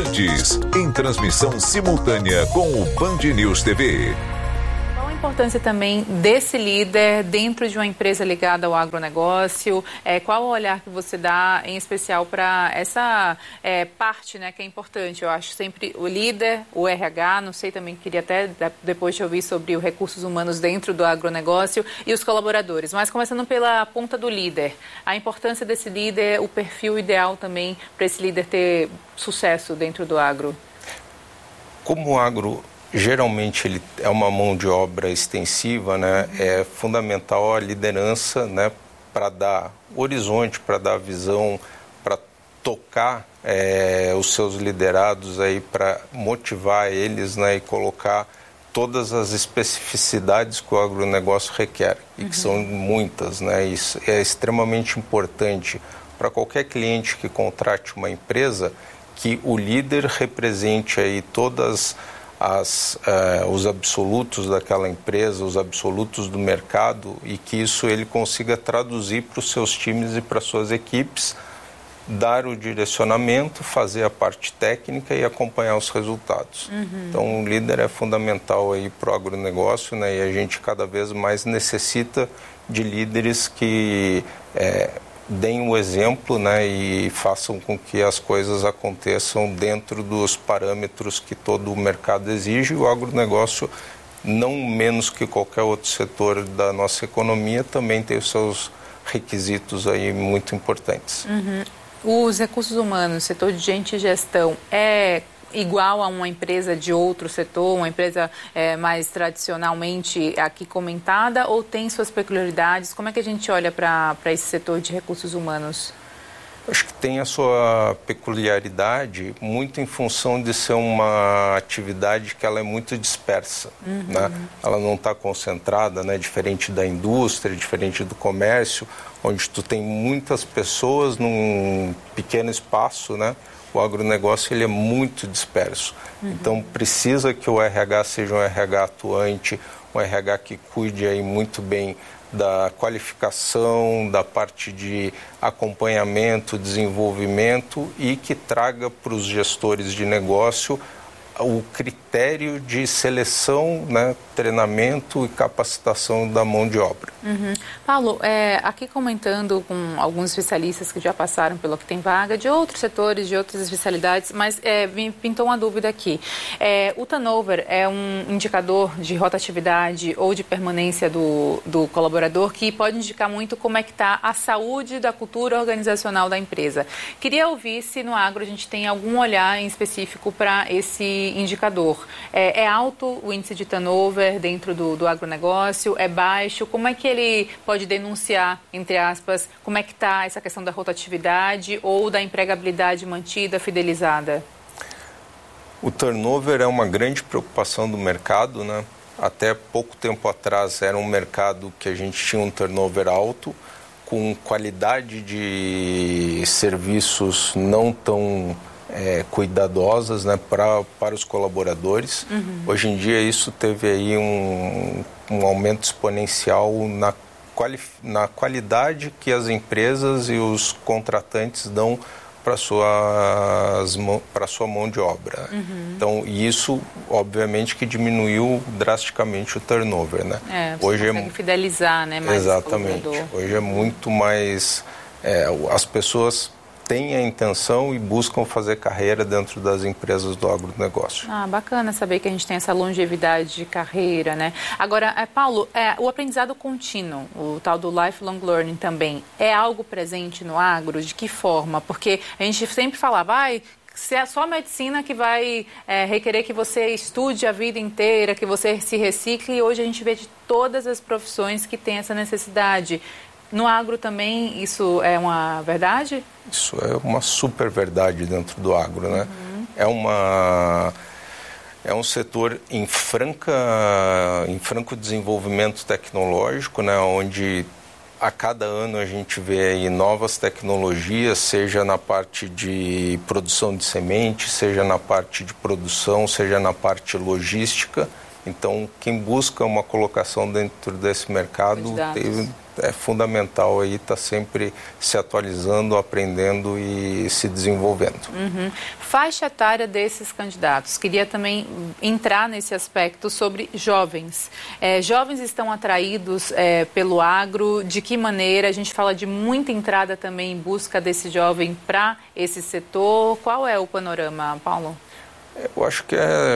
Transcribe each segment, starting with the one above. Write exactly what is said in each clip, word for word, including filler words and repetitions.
Instantes, em transmissão simultânea com o Band News T V. Qual a importância também desse líder dentro de uma empresa ligada ao agronegócio? É, qual o olhar que você dá, em especial, para essa é, parte, né, que é importante? Eu acho sempre o líder, o R H, não sei, também queria até depois te ouvir sobre os recursos humanos dentro do agronegócio e os colaboradores. Mas começando pela ponta do líder, a importância desse líder, o perfil ideal também para esse líder ter sucesso dentro do agro. Como o agro geralmente ele é uma mão de obra extensiva, né? É fundamental a liderança, né? Para dar horizonte, para dar visão, para tocar é, os seus liderados aí, para motivar eles, né? E colocar todas as especificidades que o agronegócio requer, e que são muitas, né? Isso é extremamente importante para qualquer cliente que contrate uma empresa, que o líder represente aí todas As, uh, os absolutos daquela empresa, os absolutos do mercado, e que isso ele consiga traduzir para os seus times e para as suas equipes, dar o direcionamento, fazer a parte técnica e acompanhar os resultados. Uhum. Então, o líder é fundamental aí para o agronegócio, né? E a gente cada vez mais necessita de líderes que é, deem o exemplo, né, e façam com que as coisas aconteçam dentro dos parâmetros que todo o mercado exige. O agronegócio, não menos que qualquer outro setor da nossa economia, também tem os seus requisitos aí muito importantes. Uhum. Os recursos humanos, setor de gente e gestão, é igual a uma empresa de outro setor, uma empresa é, mais tradicionalmente aqui comentada, ou tem suas peculiaridades? Como é que a gente olha para esse setor de recursos humanos? Acho que tem a sua peculiaridade muito em função de ser uma atividade que ela é muito dispersa, uhum. né? Ela não está concentrada, né? Diferente da indústria, diferente do comércio, onde tu tem muitas pessoas num pequeno espaço, né? O agronegócio ele é muito disperso. Uhum. Então, precisa que o R H seja um R H atuante, um R H que cuide aí muito bem da qualificação, da parte de acompanhamento, desenvolvimento, e que traga para os gestores de negócio o critério de seleção, né, treinamento e capacitação da mão de obra. Uhum. Paulo, é, aqui comentando com alguns especialistas que já passaram pelo Que Tem Vaga, de outros setores, de outras especialidades, mas é, me pintou uma dúvida aqui. É, o turnover é um indicador de rotatividade ou de permanência do, do colaborador que pode indicar muito como é que está a saúde da cultura organizacional da empresa. Queria ouvir se no agro a gente tem algum olhar em específico para esse indicador. É, é alto o índice de turnover dentro do, do agronegócio? É baixo? Como é que ele pode denunciar, entre aspas, como é que está essa questão da rotatividade ou da empregabilidade mantida, fidelizada? O turnover é uma grande preocupação do mercado, né? Até pouco tempo atrás era um mercado que a gente tinha um turnover alto, com qualidade de serviços não tão É, cuidadosas, né, pra, para os colaboradores. Uhum. Hoje em dia isso teve aí um, um aumento exponencial na, quali, na qualidade que as empresas e os contratantes dão para suas para sua mão de obra. Uhum. Então isso obviamente que diminuiu drasticamente o turnover, né? É, você Hoje consegue é, fidelizar, né? Mais exatamente. Hoje é muito mais é, as pessoas têm a intenção e buscam fazer carreira dentro das empresas do agronegócio. Ah, bacana saber que a gente tem essa longevidade de carreira, né? Agora, é, Paulo, é, o aprendizado contínuo, o tal do lifelong learning também, é algo presente no agro? De que forma? Porque a gente sempre falava, vai, se é só a medicina que vai é, requerer que você estude a vida inteira, que você se recicle, e hoje a gente vê de todas as profissões que tem essa necessidade. No agro também isso é uma verdade? Isso é uma super verdade dentro do agro, né? Uhum. É uma é um setor em franca em franco desenvolvimento tecnológico, né? Onde a cada ano a gente vê aí novas tecnologias, seja na parte de produção de semente, seja na parte de produção, seja na parte logística, Então, quem busca uma colocação dentro desse mercado teve, é fundamental aí estar sempre se atualizando, aprendendo e se desenvolvendo. Uhum. Faixa etária desses candidatos. Queria também entrar nesse aspecto sobre jovens. É, jovens estão atraídos é, pelo agro? De que maneira? A gente fala de muita entrada também em busca desse jovem para esse setor. Qual é o panorama, Paulo? Eu acho que é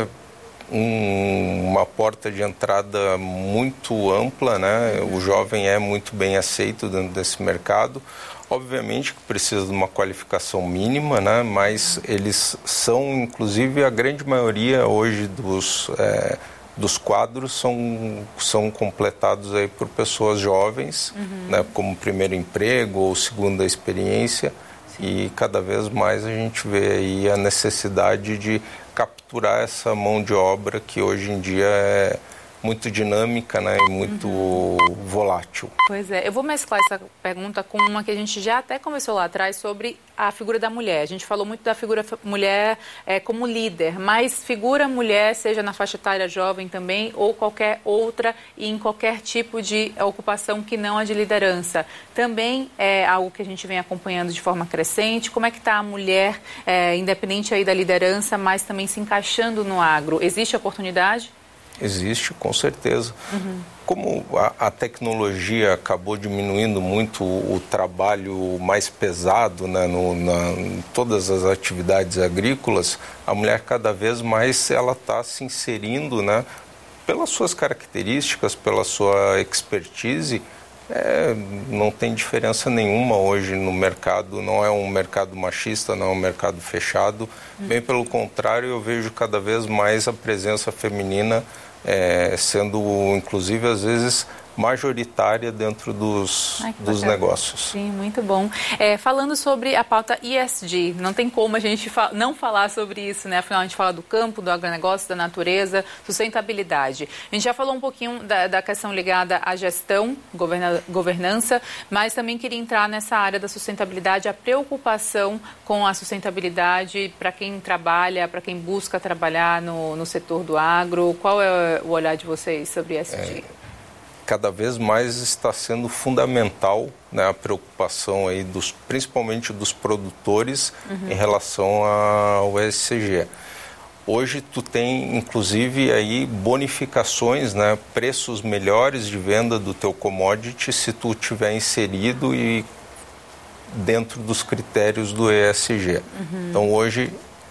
Um, uma porta de entrada muito ampla, né? O jovem é muito bem aceito dentro desse mercado. Obviamente que precisa de uma qualificação mínima, né? Mas eles são, inclusive, a grande maioria hoje dos, é, dos quadros são, são completados aí por pessoas jovens, uhum. né? Como primeiro emprego ou segunda experiência. E cada vez mais a gente vê aí a necessidade de capturar essa mão de obra que hoje em dia é muito dinâmica, né, e muito uhum. volátil. Pois é, eu vou mesclar essa pergunta com uma que a gente já até começou lá atrás sobre a figura da mulher. A gente falou muito da figura mulher é, como líder, mas figura mulher, seja na faixa etária jovem também, ou qualquer outra e em qualquer tipo de ocupação que não a de liderança. Também é algo que a gente vem acompanhando de forma crescente. Como é que está a mulher, é, independente aí da liderança, mas também se encaixando no agro? Existe oportunidade? Existe, com certeza. Uhum. Como a, a tecnologia acabou diminuindo muito o, o trabalho mais pesado, né, no, na, em todas as atividades agrícolas, a mulher cada vez mais ela está se inserindo, né, pelas suas características, pela sua expertise. É, não tem diferença nenhuma hoje no mercado, não é um mercado machista, não é um mercado fechado. Uhum. Bem pelo contrário, eu vejo cada vez mais a presença feminina É, sendo, inclusive, às vezes, majoritária dentro dos, Ai, dos negócios. Sim, muito bom. É, falando sobre a pauta E S G, não tem como a gente fa- não falar sobre isso, né? Afinal, a gente fala do campo, do agronegócio, da natureza, sustentabilidade. A gente já falou um pouquinho da, da questão ligada à gestão, governa- governança, mas também queria entrar nessa área da sustentabilidade, a preocupação com a sustentabilidade para quem trabalha, para quem busca trabalhar no, no setor do agro. Qual é o olhar de vocês sobre E S G? É... Cada vez mais está sendo fundamental, né, a preocupação aí dos, principalmente dos produtores, uhum. em relação ao E S G. Hoje tu tem, inclusive, aí bonificações, né, preços melhores de venda do teu commodity se tu tiver inserido e dentro dos critérios do E S G. Uhum. Então hoje,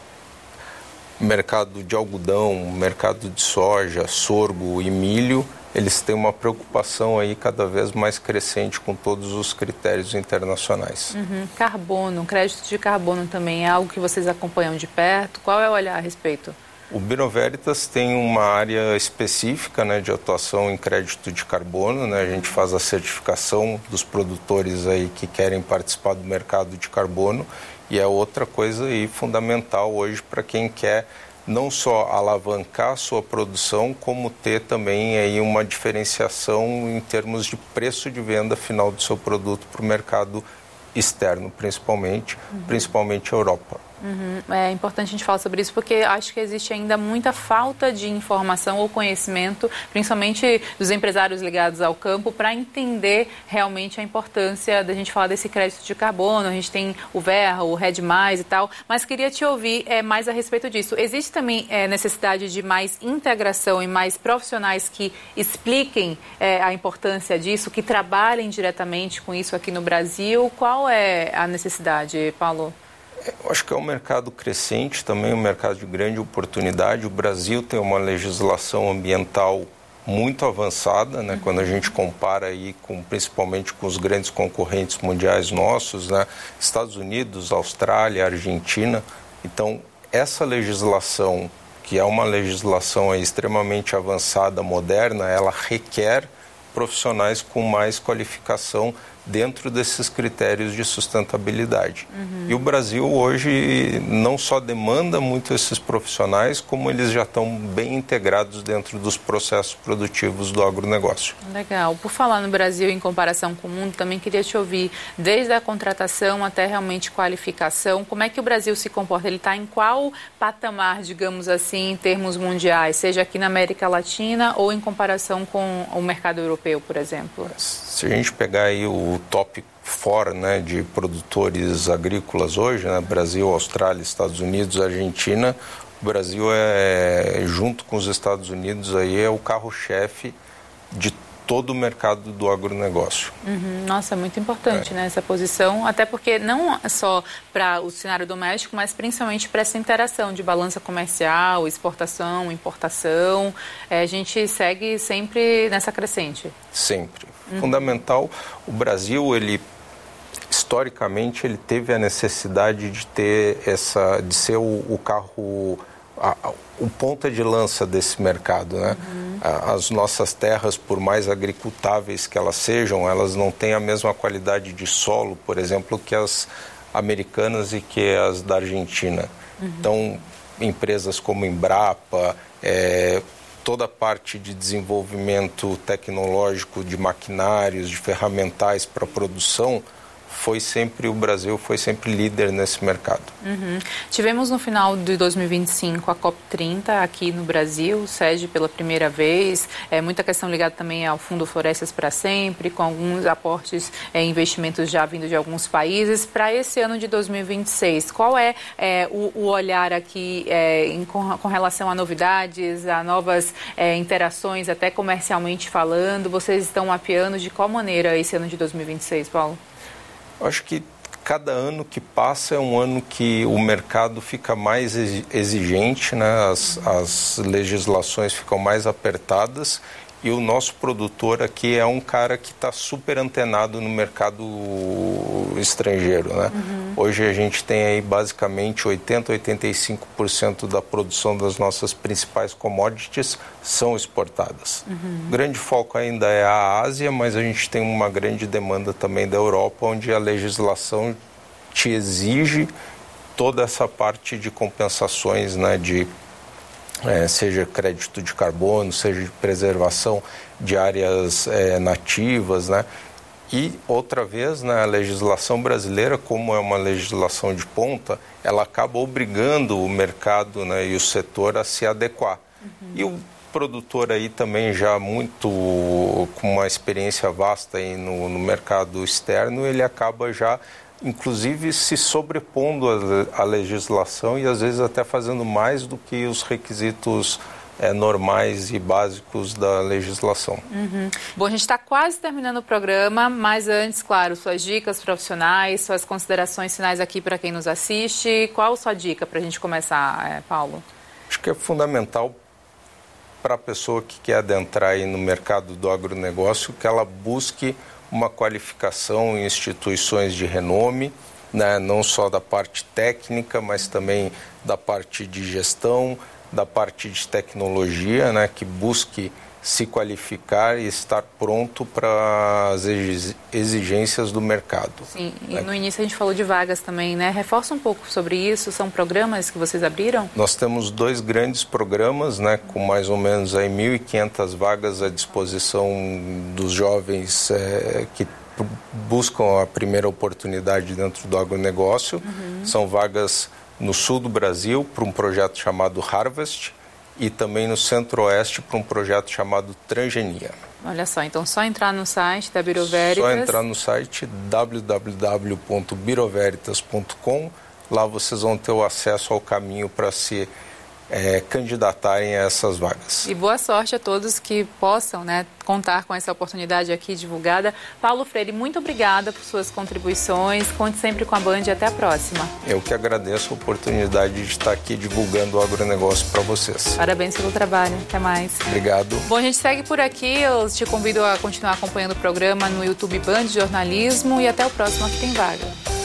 mercado de algodão, mercado de soja, sorgo e milho, eles têm uma preocupação aí cada vez mais crescente com todos os critérios internacionais. Uhum. Carbono, crédito de carbono também é algo que vocês acompanham de perto? Qual é o olhar a respeito? O Bureau Veritas tem uma área específica, né, de atuação em crédito de carbono, né? A gente faz a certificação dos produtores aí que querem participar do mercado de carbono e é outra coisa aí fundamental hoje para quem quer não só alavancar a sua produção, como ter também aí uma diferenciação em termos de preço de venda final do seu produto para o mercado externo, principalmente, uhum. principalmente a Europa. Uhum. É importante a gente falar sobre isso porque acho que existe ainda muita falta de informação ou conhecimento, principalmente dos empresários ligados ao campo, para entender realmente a importância da gente falar desse crédito de carbono. A gente tem o Verra, o Red Mais e tal, mas queria te ouvir é, mais a respeito disso. Existe também é, necessidade de mais integração e mais profissionais que expliquem é, a importância disso, que trabalhem diretamente com isso aqui no Brasil? Qual é a necessidade, Paulo? Eu acho que é um mercado crescente também, um mercado de grande oportunidade. O Brasil tem uma legislação ambiental muito avançada, né? Uhum. Quando a gente compara aí com, principalmente com os grandes concorrentes mundiais nossos, né? Estados Unidos, Austrália, Argentina. Então, essa legislação, que é uma legislação aí extremamente avançada, moderna, ela requer profissionais com mais qualificação dentro desses critérios de sustentabilidade. Uhum. E o Brasil hoje não só demanda muito esses profissionais, como eles já estão bem integrados dentro dos processos produtivos do agronegócio. Legal. Por falar no Brasil em comparação com o mundo, também queria te ouvir, desde a contratação até realmente qualificação, como é que o Brasil se comporta? Ele está em qual patamar, digamos assim, em termos mundiais, seja aqui na América Latina ou em comparação com o mercado europeu, por exemplo? Se a gente pegar aí o top quatro, né, de produtores agrícolas hoje, né, Brasil, Austrália, Estados Unidos, Argentina, o Brasil é, junto com os Estados Unidos, aí é o carro-chefe de todo o mercado do agronegócio. Uhum. Nossa, é muito importante, é. né, essa posição, até porque não só para o cenário doméstico, mas principalmente para essa interação de balança comercial, exportação, importação, é, a gente segue sempre nessa crescente. Sempre. Uhum. Fundamental, o Brasil, ele historicamente, ele teve a necessidade de ter essa, de ser o, o carro, a, a, o ponta de lança desse mercado, né? Uhum. As nossas terras, por mais agricultáveis que elas sejam, elas não têm a mesma qualidade de solo, por exemplo, que as americanas e que as da Argentina. Uhum. Então, empresas como Embrapa, é, toda a parte de desenvolvimento tecnológico de maquinários, de ferramentais para produção, foi sempre, o Brasil foi sempre líder nesse mercado. Uhum. Tivemos no final de dois mil e vinte e cinco a COP trinta aqui no Brasil, sede pela primeira vez, é, muita questão ligada também ao Fundo Florestas para Sempre, com alguns aportes, é, investimentos já vindo de alguns países. Para esse ano de dois mil e vinte e seis, qual é, é o, o olhar aqui é, em, com, com relação a novidades, a novas é, interações, até comercialmente falando? Vocês estão mapeando de qual maneira esse ano de dois mil e vinte e seis, Paulo? Eu acho que cada ano que passa é um ano que o mercado fica mais exigente, né? As, as legislações ficam mais apertadas e o nosso produtor aqui é um cara que está super antenado no mercado estrangeiro, né? Uhum. Hoje a gente tem aí basicamente oitenta, oitenta e cinco por cento da produção das nossas principais commodities são exportadas. Uhum. O grande foco ainda é a Ásia, mas a gente tem uma grande demanda também da Europa, onde a legislação te exige toda essa parte de compensações, né, de É, seja crédito de carbono, seja de preservação de áreas é, nativas, né? E, outra vez, né, a legislação brasileira, como é uma legislação de ponta, ela acaba obrigando o mercado, né, e o setor a se adequar. Uhum. E o produtor aí também já muito, com uma experiência vasta aí no, no mercado externo, ele acaba já inclusive se sobrepondo à legislação e às vezes até fazendo mais do que os requisitos é, normais e básicos da legislação. Uhum. Bom, a gente está quase terminando o programa, mas antes, claro, suas dicas profissionais, suas considerações finais aqui para quem nos assiste. Qual a sua dica para a gente começar, é, Paulo? Acho que é fundamental para a pessoa que quer adentrar aí no mercado do agronegócio que ela busque uma qualificação em instituições de renome, né, não só da parte técnica, mas também da parte de gestão, da parte de tecnologia, né, que busque se qualificar e estar pronto para as exigências do mercado. Sim, e né? No início a gente falou de vagas também, né? Reforça um pouco sobre isso, são programas que vocês abriram? Nós temos dois grandes programas, né, com mais ou menos aí mil e quinhentas vagas à disposição dos jovens é, que buscam a primeira oportunidade dentro do agronegócio. Uhum. São vagas no sul do Brasil para um projeto chamado Harvest, e também no Centro-Oeste para um projeto chamado Transgenia. Olha só, então só entrar no site da Bureau Veritas. Só entrar no site w w w ponto bureau veritas ponto com. Lá vocês vão ter o acesso ao caminho para se é, candidatarem a essas vagas. E boa sorte a todos que possam, né, contar com essa oportunidade aqui divulgada. Paulo Freire, muito obrigada por suas contribuições. Conte sempre com a Band e até a próxima. Eu que agradeço a oportunidade de estar aqui divulgando o agronegócio para vocês. Parabéns pelo trabalho. Até mais. Obrigado. Bom, a gente segue por aqui. Eu te convido a continuar acompanhando o programa no YouTube Band Jornalismo e até o próximo Aqui Tem Vaga.